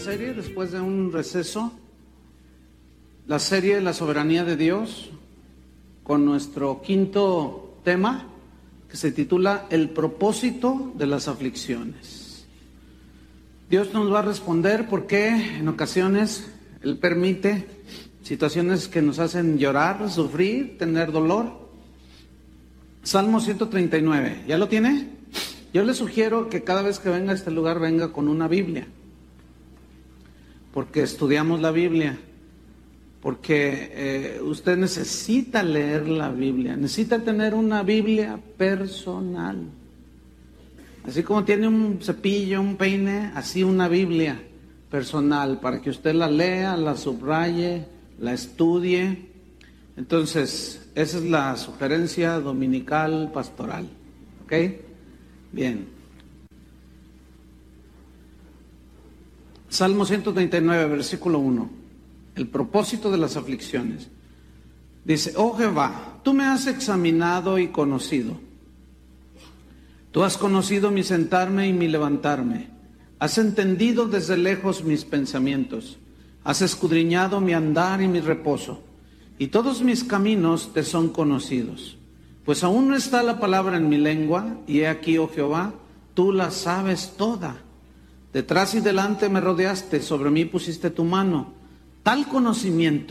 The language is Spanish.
serie después de un receso, la serie La soberanía de Dios, con nuestro quinto tema que se titula El propósito de las aflicciones. Dios nos va a responder por qué en ocasiones Él permite situaciones que nos hacen llorar, sufrir, tener dolor. Salmo 139, ¿ya lo tiene? Yo le sugiero que cada vez que venga a este lugar venga con una Biblia, porque estudiamos la Biblia, porque usted necesita leer la Biblia, necesita tener una Biblia personal. Así como tiene un cepillo, un peine, así una Biblia personal, para que usted la lea, la subraye, la estudie. Entonces, esa es la sugerencia dominical pastoral. ¿Ok? Bien. Salmo 139, versículo 1. El propósito de las aflicciones. Dice: oh Jehová, tú me has examinado y conocido. Tú has conocido mi sentarme y mi levantarme. Has entendido desde lejos mis pensamientos. Has escudriñado mi andar y mi reposo. Y todos mis caminos te son conocidos. Pues aún no está la palabra en mi lengua, y he aquí, oh Jehová, tú la sabes toda. Detrás y delante me rodeaste, sobre mí pusiste tu mano. Tal conocimiento